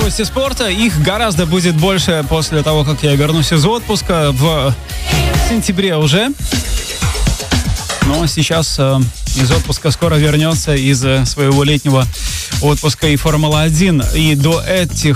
новости спорта. Их гораздо будет больше после того, как я вернусь из отпуска в сентябре уже. Но сейчас из отпуска скоро вернется из своего летнего отпуска и Формула-1. И до этих